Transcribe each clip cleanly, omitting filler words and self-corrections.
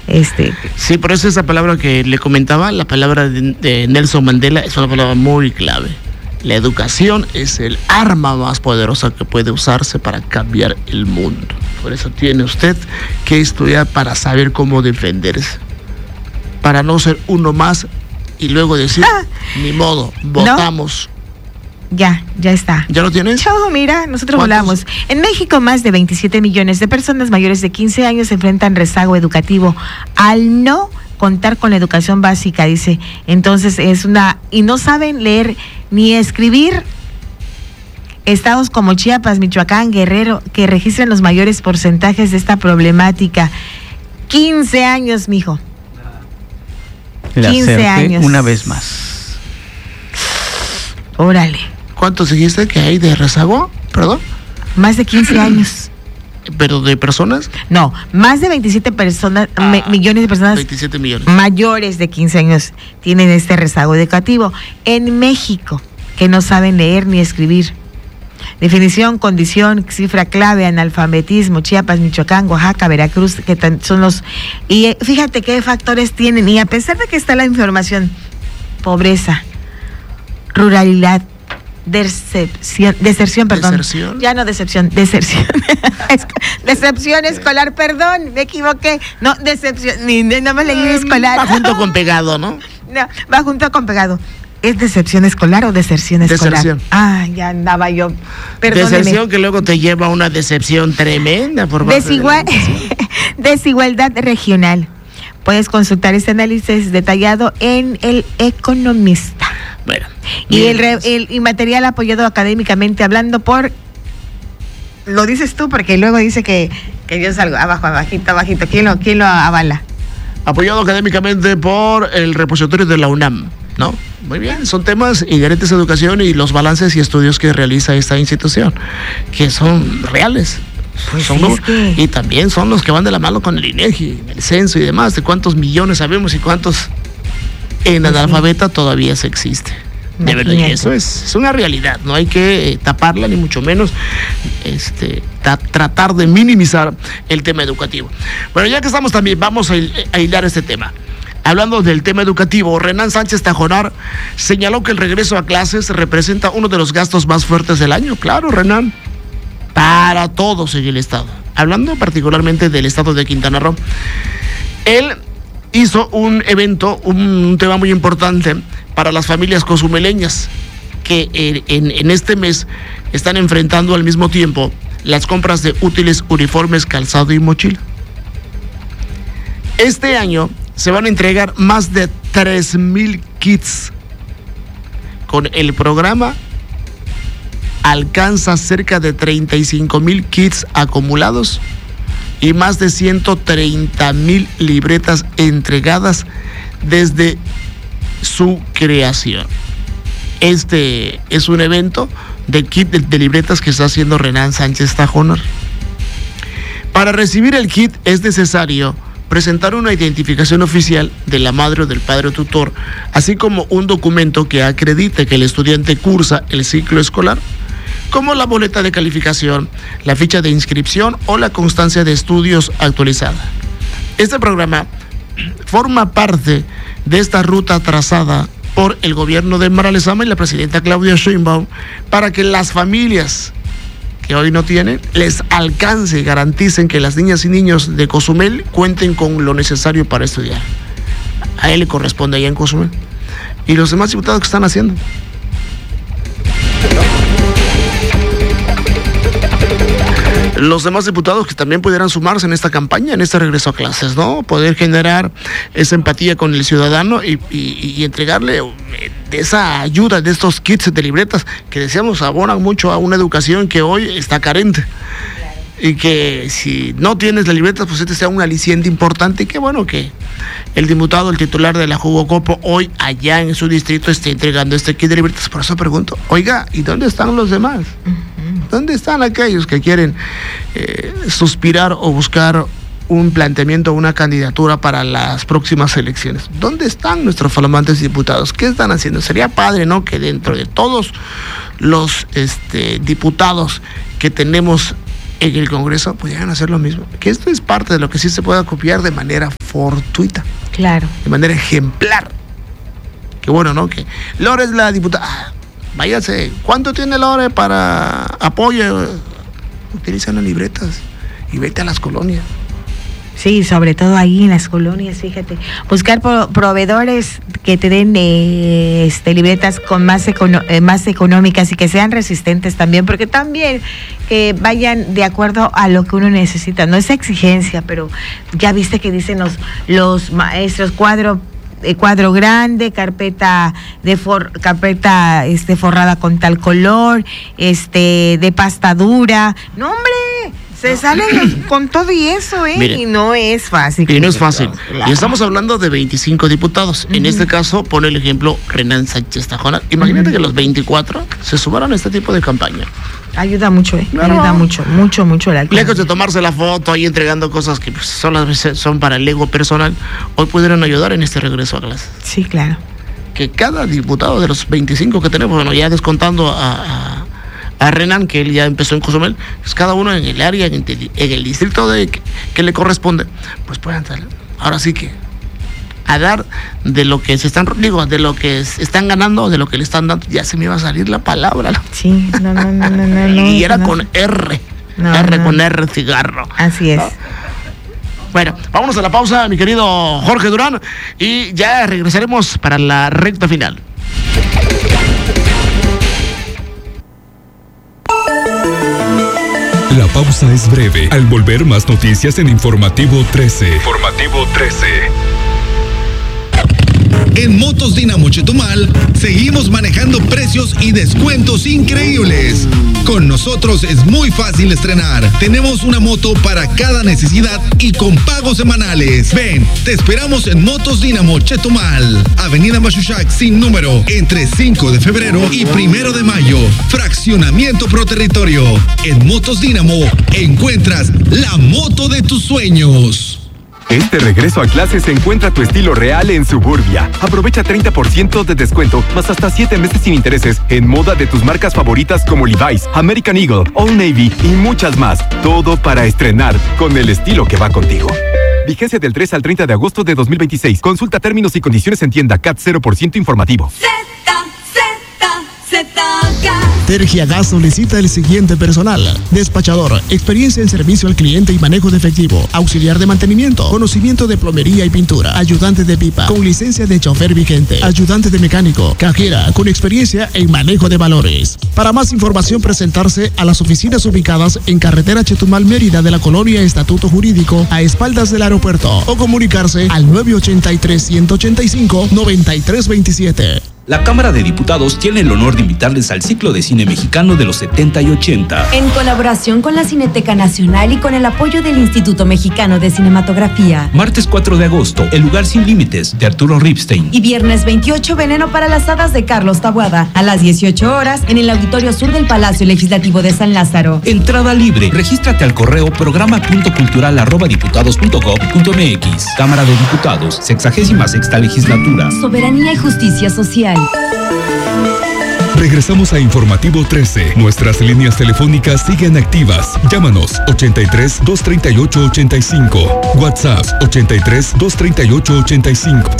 Sí, por eso esa palabra que le comentaba, la palabra de Nelson Mandela, es una palabra muy clave. La educación es el arma más poderosa que puede usarse para cambiar el mundo. Por eso tiene usted que estudiar para saber cómo defenderse, para no ser uno más y luego decir, ni modo, votamos. Ya está. ¿Ya lo tienes? Chau, mira, nosotros volamos. En México, más de 27 millones de personas mayores de 15 años enfrentan rezago educativo al no contar con la educación básica, dice. Entonces y no saben leer ni escribir. Estados como Chiapas, Michoacán, Guerrero, que registran los mayores porcentajes de esta problemática. 15 años, mijo. 15 años. Una vez más. Órale. ¿Cuántos dijiste que hay de rezago? ¿Perdón? Más de 15 años. ¿Pero de personas? No, más de 27 millones de personas 27 millones. Mayores de 15 años tienen este rezago educativo. En México, que no saben leer ni escribir. Definición, condición, cifra clave, analfabetismo, Chiapas, Michoacán, Oaxaca, Veracruz, que son los... Y fíjate qué factores tienen, y a pesar de que está la información, pobreza, ruralidad, deserción. Ya no decepción, deserción. Decepción escolar, perdón, me equivoqué. No, decepción, no me leí escolar. Va junto con pegado, ¿no? No, va junto con pegado. ¿Es decepción escolar o deserción escolar? Deserción. Ya andaba yo. Perdóneme. Deserción que luego te lleva a una decepción tremenda por parte Desigualdad regional. Puedes consultar este análisis detallado en El Economista. Bueno. Y el material apoyado académicamente hablando por... Lo dices tú porque luego dice que yo salgo abajito. ¿Quién lo avala? Apoyado académicamente por el repositorio de la UNAM, ¿no? Muy bien, son temas inherentes a educación y los balances y estudios que realiza esta institución, que son reales. Pues Y también son los que van de la mano con el INEGI, el censo y demás, de cuántos millones sabemos y cuántos en analfabeta todavía se existe. De verdad, y eso es una realidad, no hay que taparla ni mucho menos tratar de minimizar el tema educativo. Bueno, ya que estamos también, vamos a hilar este tema. Hablando del tema educativo, Renan Sánchez Tajonar señaló que el regreso a clases representa uno de los gastos más fuertes del año. Claro, Renan, para todos en el estado. Hablando particularmente del estado de Quintana Roo. Él hizo un evento, un tema muy importante para las familias cozumeleñas que en este mes están enfrentando al mismo tiempo las compras de útiles, uniformes, calzado y mochila. Este año se van a entregar más de 3,000 kits. Con el programa alcanza cerca de 35,000 kits acumulados y más de 130,000 libretas entregadas desde su creación. Este es un evento de kit de libretas que está haciendo Renan Sánchez Tajonar. Para recibir el kit es necesario presentar una identificación oficial de la madre o del padre tutor, así como un documento que acredite que el estudiante cursa el ciclo escolar, como la boleta de calificación, la ficha de inscripción o la constancia de estudios actualizada. Este programa forma parte de esta ruta trazada por el gobierno de Mara Lezama y la presidenta Claudia Sheinbaum para que las familias que hoy no tienen les alcance y garanticen que las niñas y niños de Cozumel cuenten con lo necesario para estudiar. A él le corresponde allá en Cozumel. Y los demás diputados que están haciendo. Los demás diputados que también pudieran sumarse en esta campaña, en este regreso a clases, ¿no? Poder generar esa empatía con el ciudadano y entregarle esa ayuda de estos kits de libretas que decíamos abonan mucho a una educación que hoy está carente. Y que si no tienes la libreta, pues este sea un aliciente importante. Y qué bueno que el diputado, el titular de la Jugocopo, hoy allá en su distrito esté entregando este kit de libretas. Por eso pregunto, oiga, ¿y dónde están los demás? ¿Dónde están aquellos que quieren suspirar o buscar un planteamiento, una candidatura para las próximas elecciones? ¿Dónde están nuestros flamantes diputados? ¿Qué están haciendo? Sería padre, ¿no?, que dentro de todos los diputados que tenemos en el Congreso pudieran hacer lo mismo. Que esto es parte de lo que sí se pueda copiar de manera fortuita. Claro. De manera ejemplar. Que bueno, ¿no? Que Lore es la diputada. Váyase. ¿Cuánto tiene Lore para apoyo? Utilizan las libretas y vete a las colonias. Sí, sobre todo ahí en las colonias, fíjate. Buscar proveedores que te den libretas con más económicas y que sean resistentes también, porque también que vayan de acuerdo a lo que uno necesita. No es exigencia, pero ya viste que dicen los maestros cuadro grande, carpeta forrada con tal color, de pasta dura. No, hombre. Se salen con todo y eso, Miren, y no es fácil. Y no es fácil. Claro. Y estamos hablando de 25 diputados. En este caso, pone el ejemplo Renan Sánchez Tajonar. Imagínate que los 24 se sumaron a este tipo de campaña. Ayuda mucho, Claro. Ayuda mucho el alcance. Lejos de tomarse la foto ahí entregando cosas que pues, son para el ego personal, hoy pudieron ayudar en este regreso a clases. Sí, claro. Que cada diputado de los 25 que tenemos, bueno, ya descontando a Renan, que él ya empezó en Cozumel, pues cada uno en el área, en el distrito que le corresponde, pues puedan salir. Ahora sí que a dar de lo que de lo que están ganando, de lo que le están dando, ya se me iba a salir la palabra. Sí, no. Y era con R. Con R, cigarro. Así es. ¿No? Bueno, vámonos a la pausa, mi querido Jorge Durán, y ya regresaremos para la recta final. La pausa es breve. Al volver, más noticias en Informativo 13. Informativo 13. En Motos Dinamo Chetumal seguimos manejando precios y descuentos increíbles. Con nosotros es muy fácil estrenar. Tenemos una moto para cada necesidad y con pagos semanales. Ven, te esperamos en Motos Dinamo Chetumal, Avenida Machuchac sin número, entre 5 de febrero y 1 de mayo. Fraccionamiento Pro Territorio. En Motos Dinamo encuentras la moto de tus sueños. Este regreso a clases encuentra tu estilo real en Suburbia. Aprovecha 30% de descuento, más hasta 7 meses sin intereses en moda de tus marcas favoritas como Levi's, American Eagle, Old Navy y muchas más. Todo para estrenar con el estilo que va contigo. Vigencia del 3 al 30 de agosto de 2026. Consulta términos y condiciones en tienda CAT 0% informativo. Tergiagas solicita el siguiente personal: despachador, experiencia en servicio al cliente y manejo de efectivo, auxiliar de mantenimiento, conocimiento de plomería y pintura, ayudante de pipa, con licencia de chofer vigente, ayudante de mecánico, cajera, con experiencia en manejo de valores. Para más información, presentarse a las oficinas ubicadas en carretera Chetumal Mérida de la colonia Estatuto Jurídico, a espaldas del aeropuerto, o comunicarse al 983-185-9327. La Cámara de Diputados tiene el honor de invitarles al ciclo de cine mexicano de los 70 y 80. En colaboración con la Cineteca Nacional y con el apoyo del Instituto Mexicano de Cinematografía. Martes 4 de agosto, El lugar sin límites, de Arturo Ripstein. Y viernes 28, Veneno para las hadas, de Carlos Taboada. A las 18 horas, en el Auditorio Sur del Palacio Legislativo de San Lázaro. Entrada libre. Regístrate al correo programa.cultural@diputados.gov.mx. Cámara de Diputados, 66ª Legislatura. Soberanía y justicia social. Regresamos a Informativo 13. Nuestras líneas telefónicas siguen activas. Llámanos 83-238-85. WhatsApp 83-238-85.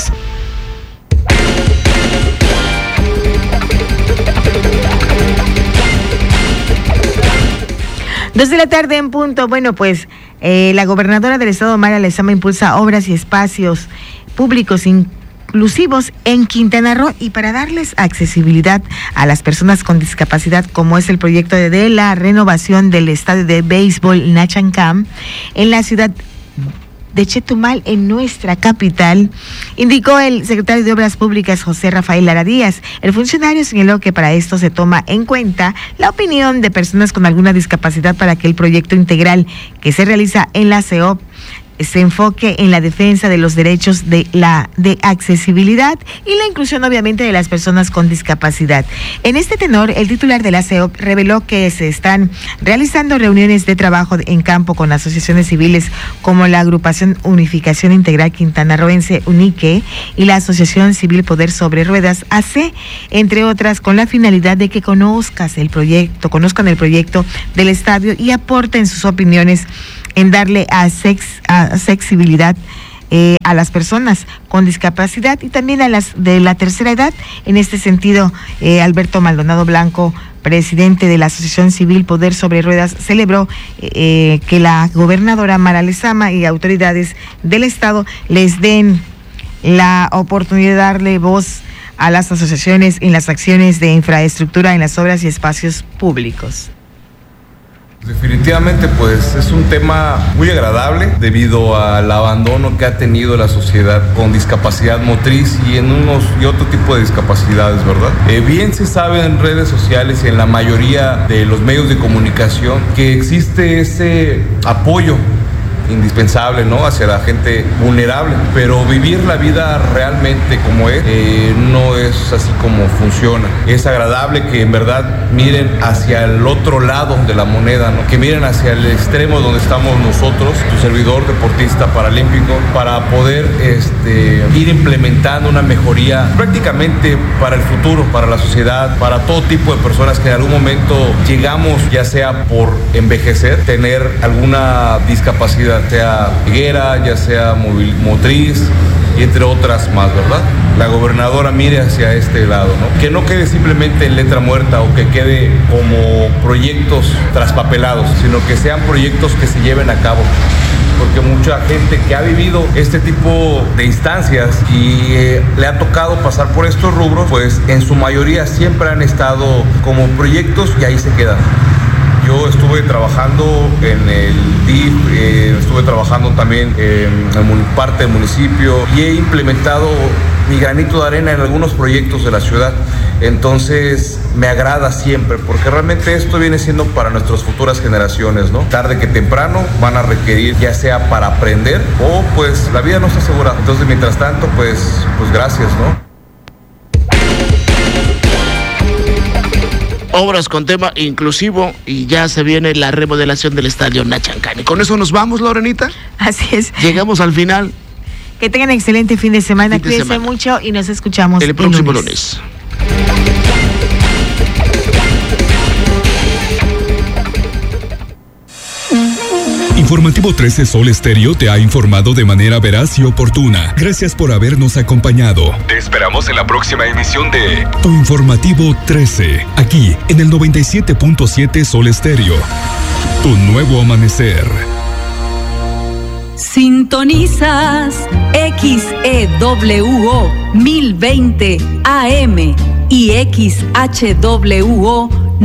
Dos de la tarde en punto. Bueno, pues la gobernadora del estado, Mara Lezama, impulsa obras y espacios públicos inclusivos en Quintana Roo, y para darles accesibilidad a las personas con discapacidad, como es el proyecto de la renovación del estadio de béisbol Nachancam en la ciudad de Chetumal, en nuestra capital, indicó el secretario de Obras Públicas, José Rafael Lara Díaz. El funcionario señaló que para esto se toma en cuenta la opinión de personas con alguna discapacidad para que el proyecto integral que se realiza en la CEOP se enfoque en la defensa de los derechos de accesibilidad y la inclusión, obviamente, de las personas con discapacidad. En este tenor, el titular de la CEOP reveló que se están realizando reuniones de trabajo en campo con asociaciones civiles como la Agrupación Unificación Integral Quintanarroense UNIQUE y la Asociación Civil Poder Sobre Ruedas AC, entre otras, con la finalidad de que conozcan el proyecto del estadio y aporten sus opiniones en darle accesibilidad a las personas con discapacidad y también a las de la tercera edad. En este sentido, Alberto Maldonado Blanco, presidente de la Asociación Civil Poder Sobre Ruedas, celebró que la gobernadora Mara Lezama y autoridades del estado les den la oportunidad de darle voz a las asociaciones en las acciones de infraestructura en las obras y espacios públicos. Definitivamente, pues es un tema muy agradable debido al abandono que ha tenido la sociedad con discapacidad motriz y en unos y otro tipo de discapacidades, ¿verdad? Bien se sabe en redes sociales y en la mayoría de los medios de comunicación que existe ese apoyo indispensable, ¿no?, hacia la gente vulnerable, pero vivir la vida realmente como es, no es así como funciona. Es agradable que en verdad miren hacia el otro lado de la moneda, ¿no?, que miren hacia el extremo donde estamos nosotros, tu servidor deportista paralímpico, para poder ir implementando una mejoría prácticamente para el futuro, para la sociedad, para todo tipo de personas que en algún momento llegamos, ya sea por envejecer, tener alguna discapacidad, sea ceguera, ya sea motriz y entre otras más, ¿verdad? La gobernadora mire hacia este lado, ¿no? Que no quede simplemente en letra muerta o que quede como proyectos traspapelados, sino que sean proyectos que se lleven a cabo. Porque mucha gente que ha vivido este tipo de instancias y le ha tocado pasar por estos rubros, pues en su mayoría siempre han estado como proyectos y ahí se quedan. Yo estuve trabajando en el DIF, estuve trabajando también en parte del municipio y he implementado mi granito de arena en algunos proyectos de la ciudad. Entonces me agrada siempre porque realmente esto viene siendo para nuestras futuras generaciones, ¿no? Tarde que temprano van a requerir, ya sea para aprender o pues la vida no está asegurada. Entonces mientras tanto pues gracias, ¿no? Obras con tema inclusivo y ya se viene la remodelación del estadio Nachancani. ¿Con eso nos vamos, Lorenita? Así es. Llegamos al final. Que tengan excelente fin de semana. Cuídense mucho y nos escuchamos el próximo lunes. Informativo 13 Sol Estéreo te ha informado de manera veraz y oportuna. Gracias por habernos acompañado. Te esperamos en la próxima emisión de Tu Informativo 13, aquí en el 97.7 Sol Estéreo. Tu nuevo amanecer. Sintonizas XEWO 1020 AM y XHWO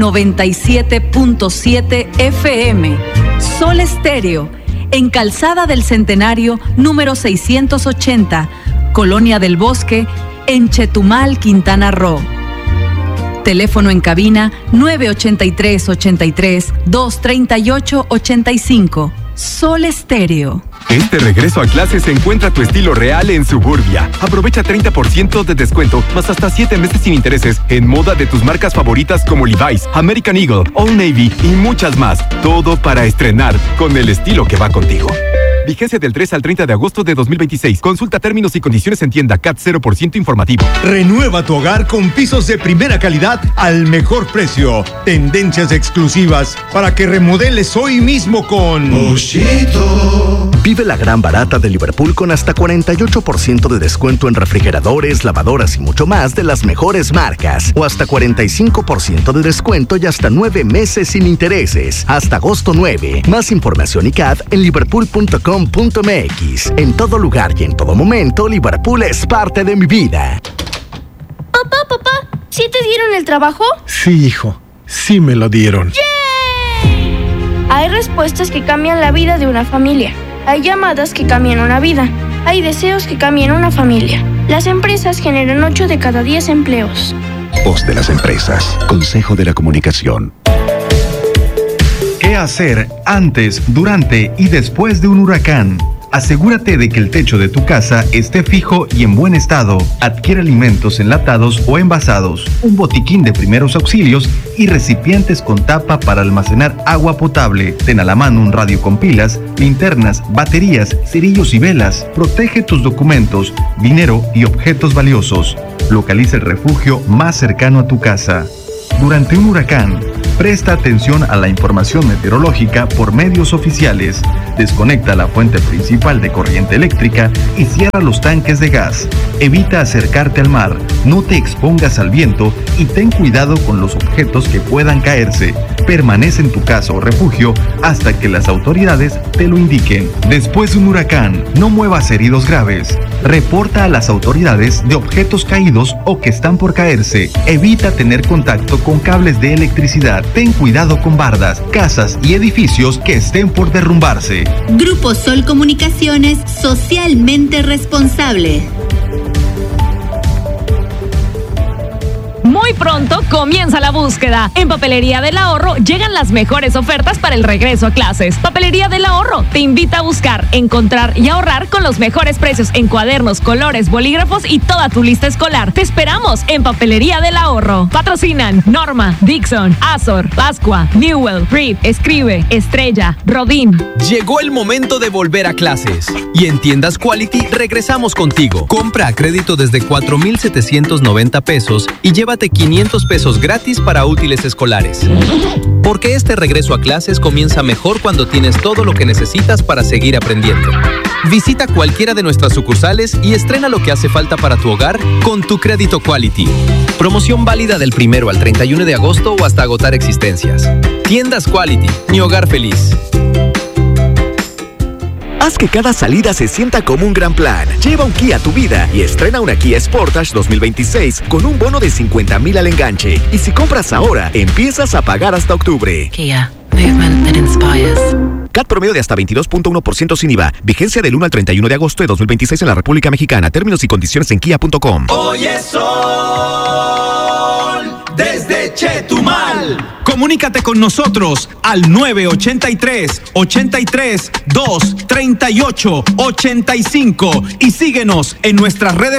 97.7 FM. Sol Estéreo, en Calzada del Centenario, número 680, Colonia del Bosque, en Chetumal, Quintana Roo. Teléfono en cabina 983-83-238-85. Sol Estéreo. Este regreso a clases encuentra tu estilo real en Suburbia. Aprovecha 30% de descuento, más hasta 7 meses sin intereses en moda de tus marcas favoritas como Levi's, American Eagle, Old Navy y muchas más. Todo para estrenar con el estilo que va contigo. Vigencia del 3 al 30 de agosto de 2026. Consulta términos y condiciones en tienda CAT 0% informativo. Renueva tu hogar con pisos de primera calidad al mejor precio. Tendencias exclusivas para que remodeles hoy mismo con Moschito. Vive la gran barata de Liverpool con hasta 48% de descuento en refrigeradores, lavadoras y mucho más de las mejores marcas. O hasta 45% de descuento y hasta 9 meses sin intereses. Hasta agosto 9. Más información y CAD en liverpool.com.mx. En todo lugar y en todo momento, Liverpool es parte de mi vida. Papá, ¿sí te dieron el trabajo? Sí, hijo, sí me lo dieron. ¡Yay! Hay respuestas que cambian la vida de una familia. Hay llamadas que cambian una vida. Hay deseos que cambian una familia. Las empresas generan 8 de cada 10 empleos. Voz de las empresas. Consejo de la Comunicación. ¿Qué hacer antes, durante y después de un huracán? Asegúrate de que el techo de tu casa esté fijo y en buen estado. Adquiere alimentos enlatados o envasados, un botiquín de primeros auxilios y recipientes con tapa para almacenar agua potable. Ten a la mano un radio con pilas, linternas, baterías, cerillos y velas. Protege tus documentos, dinero y objetos valiosos. Localiza el refugio más cercano a tu casa. Durante un huracán, presta atención a la información meteorológica por medios oficiales. Desconecta la fuente principal de corriente eléctrica y cierra los tanques de gas. Evita acercarte al mar, no te expongas al viento y ten cuidado con los objetos que puedan caerse. Permanece en tu casa o refugio hasta que las autoridades te lo indiquen. Después de un huracán, no muevas heridos graves. Reporta a las autoridades de objetos caídos o que están por caerse. Evita tener contacto con cables de electricidad. Ten cuidado con bardas, casas y edificios que estén por derrumbarse. Grupo Sol Comunicaciones, socialmente responsable. Muy pronto comienza la búsqueda. En Papelería del Ahorro llegan las mejores ofertas para el regreso a clases. Papelería del Ahorro te invita a buscar, encontrar y ahorrar con los mejores precios en cuadernos, colores, bolígrafos y toda tu lista escolar. Te esperamos en Papelería del Ahorro. Patrocinan Norma, Dixon, Azor, Pascua, Newell, Reed, Escribe, Estrella, Rodín. Llegó el momento de volver a clases. Y en Tiendas Quality regresamos contigo. Compra a crédito desde 4,790 pesos y llévate 500 pesos gratis para útiles escolares. Porque este regreso a clases comienza mejor cuando tienes todo lo que necesitas para seguir aprendiendo. Visita cualquiera de nuestras sucursales y estrena lo que hace falta para tu hogar con tu crédito Quality. Promoción válida del 1 al 31 de agosto o hasta agotar existencias. Tiendas Quality, mi hogar feliz. Haz que cada salida se sienta como un gran plan. Lleva un Kia a tu vida y estrena una Kia Sportage 2026 con un bono de 50,000 al enganche. Y si compras ahora, empiezas a pagar hasta octubre. Kia, movement that inspires. CAT promedio de hasta 22.1% sin IVA. Vigencia del 1 al 31 de agosto de 2026 en la República Mexicana. Términos y condiciones en kia.com. Hoy es sol desde Chetumal. Comunícate con nosotros al 983-83-238-85 y síguenos en nuestras redes